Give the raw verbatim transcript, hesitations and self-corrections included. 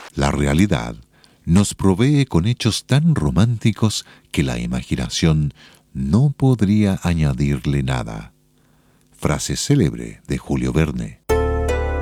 La realidad nos provee con hechos tan románticos que la imaginación no podría añadirle nada. Frase célebre de Julio Verne.